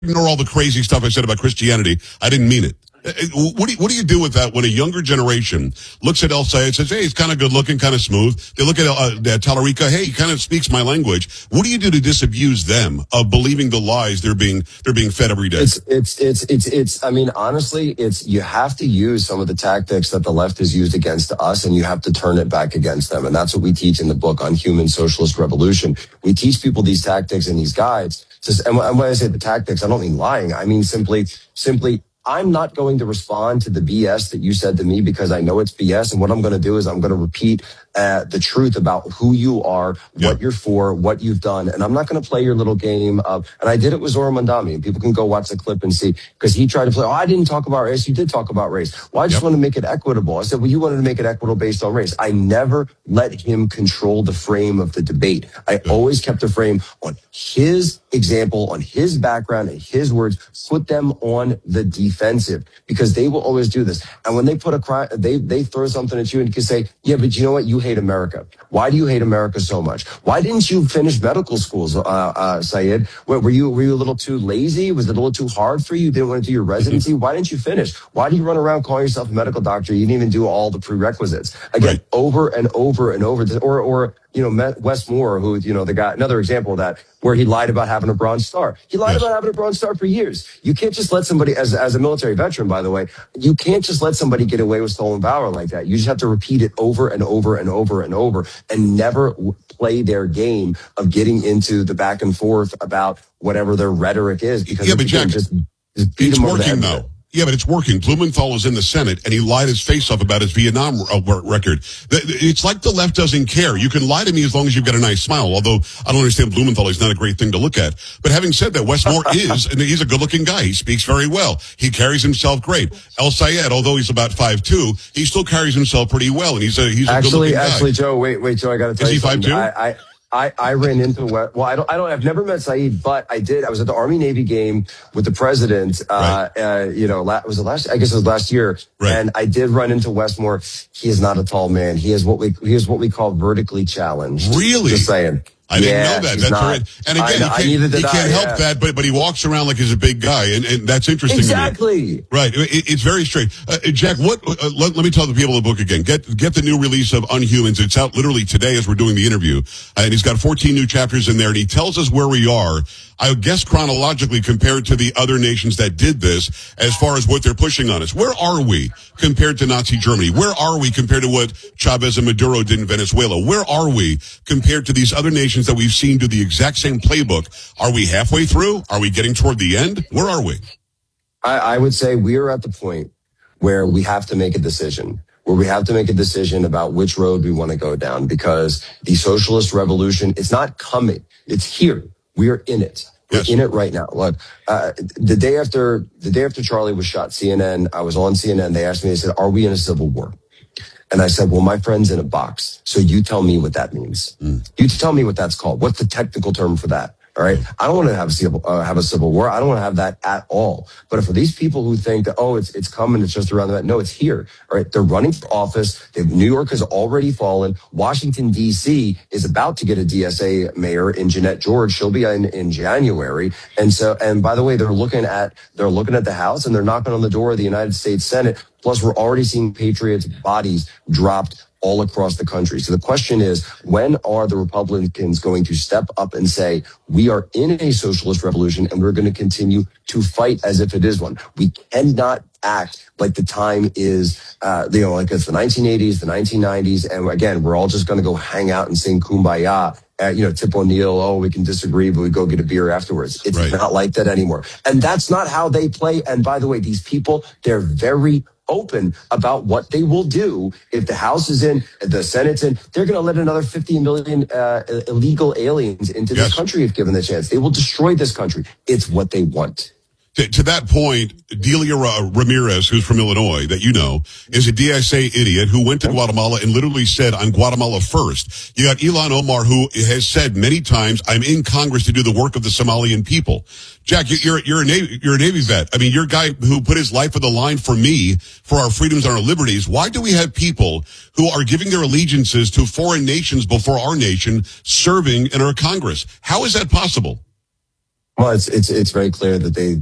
Ignore all the crazy stuff I said about Christianity. I didn't mean it. What do you do with that when a younger generation looks at El Sayed and says, hey, he's kind of good looking, kind of smooth. They look at Talarica, hey, he kind of speaks my language. What do you do to disabuse them of believing the lies they're being fed every day? I mean, honestly, you have to use some of the tactics that the left has used against us, and you have to turn it back against them. And that's what we teach in the book on Human Socialist Revolution. We teach people these tactics and these guides. And when I say the tactics, I don't mean lying. I mean simply, I'm not going to respond to the BS that you said to me because I know it's BS. And what I'm going to do is I'm going to repeat the truth about who you are, what you're for, what you've done. And I'm not going to play your little game of, and I did it with Zohran Mamdani, and people can go watch the clip and see, because he tried to play, I didn't talk about race. You did talk about race. Well, I just want to make it equitable. I said, well, you wanted to make it equitable based on race. I never let him control the frame of the debate. I always kept the frame on his example, on his background and his words, put them on the defensive, because they will always do this. And when they put a crime, they throw something at you and you can say, yeah, but you know what? You hate America. Why do you hate America so much? Why didn't you finish medical schools, Sayed? Were you a little too lazy? Was it a little too hard for you? You didn't want to do your residency? Why didn't you finish? Why do you run around calling yourself a medical doctor? You didn't even do all the prerequisites. Again, over and over and over. Or Wes Moore, who, the guy, another example of that, where he lied about having a Bronze Star. He lied about having a Bronze Star for years. You can't just let somebody, as a military veteran, by the way, you can't just let somebody get away with stolen valor like that. You just have to repeat it over and over and over and over, and never play their game of getting into the back and forth about whatever their rhetoric is, because but Jack, just beat it's them over working the head. though. Yeah, but it's working. Blumenthal was in the Senate, and he lied his face off about his Vietnam record. It's like the left doesn't care. You can lie to me as long as you've got a nice smile, although I don't understand Blumenthal. He's not a great thing to look at. But having said that, Wes Moore and he's a good-looking guy. He speaks very well. He carries himself great. El Sayed, although he's about 5'2", he still carries himself pretty well, and he's a good-looking guy. Actually, Joe, wait, Joe, I got to tell you something. Is he 5'2"? I ran into, I've never met Saeed, but I did. I was at the Army-Navy game with the president, was it last, I guess it was last year. Right. And I did run into Wes Moore. He is not a tall man. He is what we call vertically challenged. Really? Just saying. I didn't know that. That's right. And again, he can't help that, but he walks around like he's a big guy, and that's interesting. Exactly. To me. Right. It's very strange. Jack, let me tell the people the book again. Get the new release of Unhumans. It's out literally today as we're doing the interview. And he's got 14 new chapters in there, and he tells us where we are, I guess chronologically compared to the other nations that did this, as far as what they're pushing on us. Where are we compared to Nazi Germany? Where are we compared to what Chavez and Maduro did in Venezuela? Where are we compared to these other nations that we've seen do the exact same playbook? Are we halfway through? Are we getting toward the end? Where are we? I would say we are at the point where we have to make a decision. Where we have to make a decision about which road we want to go down, because the socialist revolution is not coming. It's here. We are in it. We're in it right now. Look, the day after Charlie was shot, CNN, I was on CNN. They asked me, they said, are we in a civil war? And I said, well, my friend's in a box. So you tell me what that means. You tell me what that's called. What's the technical term for that? All right. I don't want to have a civil war. I don't want to have that at all. But for these people who think that, it's coming, it's just around the bend. No, it's here. All right. They're running for office. New York has already fallen. Washington, D.C. is about to get a DSA mayor in Jeanette George. She'll be in January. And by the way, they're looking at the House, and they're knocking on the door of the United States Senate. Plus, we're already seeing Patriots' bodies dropped all across the country. So the question is, when are the Republicans going to step up and say, we are in a socialist revolution and we're going to continue to fight as if it is one? We cannot act like the time is, like it's the 1980s, the 1990s. And again, we're all just going to go hang out and sing Kumbaya. Tip O'Neill, we can disagree, but we go get a beer afterwards. It's not like that anymore. And that's not how they play. And by the way, these people, they're very open about what they will do if the House is in, the Senate's in. They're going to let another 50 million illegal aliens into this country if given the chance. They will destroy this country. It's what they want. To that point, Delia Ramirez, who's from Illinois, that you know, is a DSA idiot who went to Guatemala and literally said, I'm Guatemala first. You got Ilhan Omar, who has said many times, I'm in Congress to do the work of the Somalian people. Jack, you're a Navy vet. I mean, you're a guy who put his life on the line for me, for our freedoms and our liberties. Why do we have people who are giving their allegiances to foreign nations before our nation serving in our Congress? How is that possible? Well, it's very clear that